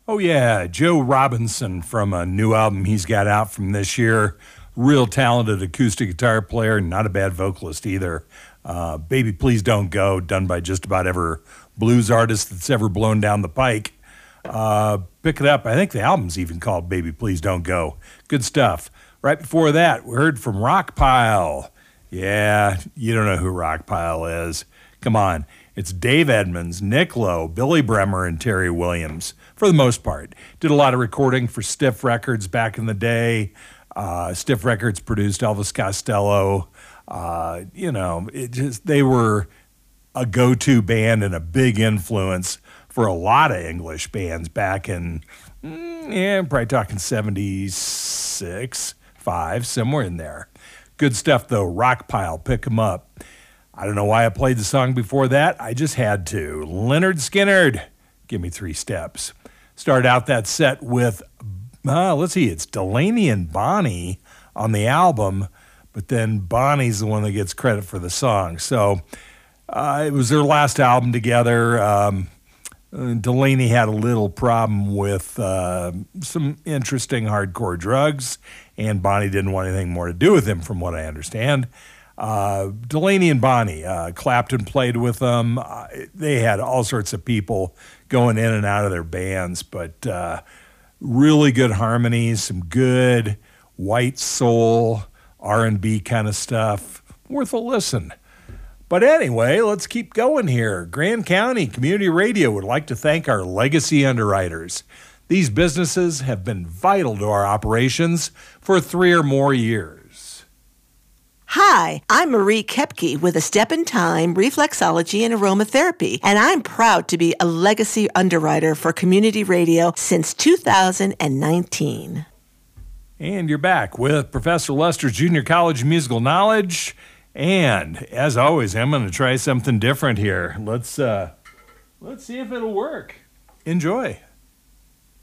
Oh, yeah, Joe Robinson from a new album he's got out from this year. Real talented acoustic guitar player, not a bad vocalist either. Baby Please Don't Go, done by just about every blues artist that's ever blown down the pike. Pick it up. I think the album's even called Baby Please Don't Go. Good stuff. Right before that, we heard from Rockpile. Yeah, you don't know who Rockpile is. Come on. It's Dave Edmunds, Nick Lowe, Billy Bremer, and Terry Williams, for the most part. Did a lot of recording for Stiff Records back in the day. Stiff Records produced Elvis Costello. They were a go-to band and a big influence for a lot of English bands back in, probably talking 76, 5, somewhere in there. Good stuff, though. Rockpile, pick 'em up. I don't know why I played the song before that. I just had to. Lynyrd Skynyrd, Give Me 3 Steps. Started out that set with, it's Delaney and Bonnie on the album, but then Bonnie's the one that gets credit for the song. So it was their last album together. Delaney had a little problem with some interesting hardcore drugs, and Bonnie didn't want anything more to do with him, from what I understand. Delaney and Bonnie, Clapton played with them. They had all sorts of people going in and out of their bands, but really good harmonies, some good white soul, R&B kind of stuff. Worth a listen. But anyway, let's keep going here. Grand County Community Radio would like to thank our legacy underwriters. These businesses have been vital to our operations for 3 or more years. Hi, I'm Marie Kepke with A Step in Time, Reflexology and Aromatherapy, and I'm proud to be a legacy underwriter for community radio since 2019. And you're back with Professor Lester's Junior College Musical Knowledge. And as always, I'm going to try something different here. Let's see if it'll work. Enjoy.